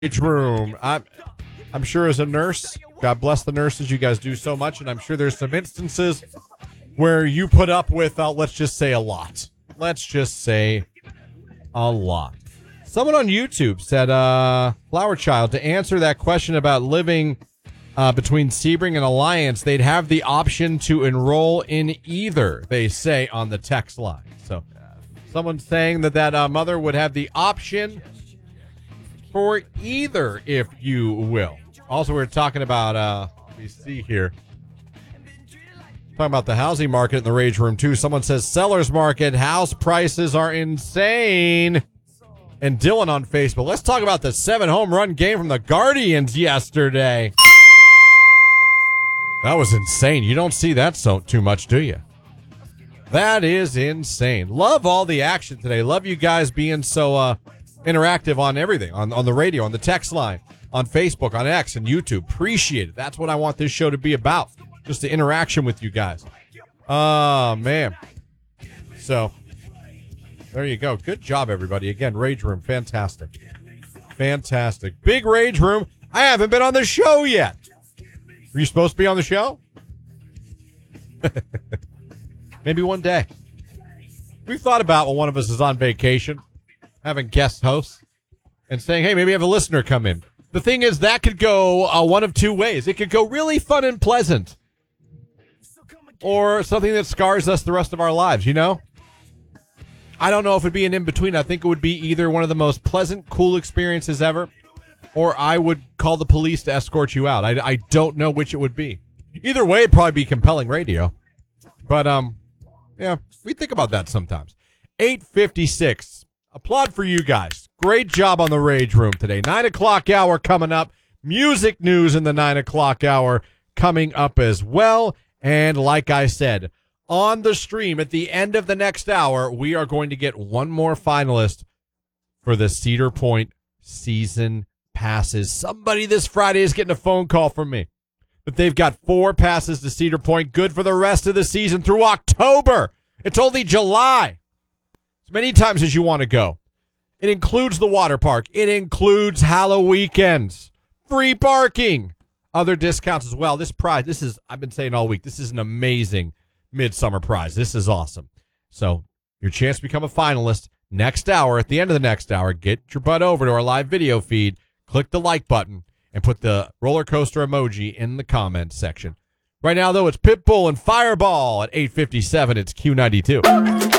room. I'm sure as a nurse, God bless the nurses, you guys do so much, and I'm sure there's some instances where you put up with, let's just say a lot. Let's just say a lot. Someone on YouTube said, Flower Child, to answer that question about living between Sebring and Alliance, they'd have the option to enroll in either, they say on the text line. So someone's saying that mother would have the option for either, if you will. Also, we're talking about, let me see here. Talking about the housing market in the Rage Room, too. Someone says, seller's market, house prices are insane. And Dylan on Facebook, let's talk about the 7 home run game from the Guardians yesterday. That was insane. You don't see that too much, do you? That is insane. Love all the action today. Love you guys being so interactive on everything, on the radio, on the text line, on Facebook, on X, and YouTube. Appreciate it. That's what I want this show to be about. Just the interaction with you guys. Oh, man. So, there you go. Good job, everybody. Again, Rage Room, fantastic. Fantastic. Big Rage Room. I haven't been on the show yet. Were you supposed to be on the show? Maybe one day. We've thought about when one of us is on vacation, having guest hosts, and saying, hey, maybe have a listener come in. The thing is, that could go one of two ways. It could go really fun and pleasant, or something that scars us the rest of our lives, you know? I don't know if it'd be an in-between. I think it would be either one of the most pleasant, cool experiences ever, or I would call the police to escort you out. I don't know which it would be. Either way, it'd probably be compelling radio. But, yeah, we think about that sometimes. 8:56. Applaud for you guys. Great job on the Rage Room today. 9 o'clock hour coming up. Music news in the 9 o'clock hour coming up as well. And like I said, on the stream at the end of the next hour, we are going to get one more finalist for the Cedar Point season passes. Somebody this Friday is getting a phone call from me that they've got 4 passes to Cedar Point, good for the rest of the season through October. It's only July. As many times as you want to go. It includes the water park. It includes Halloween weekends. Free parking. Other discounts as well. This prize, I've been saying all week, this is an amazing midsummer prize. This is awesome. So your chance to become a finalist next hour, at the end of the next hour, get your butt over to our live video feed, click the like button, and put the roller coaster emoji in the comments section. Right now, though, it's Pitbull and Fireball at 8:57. It's Q92.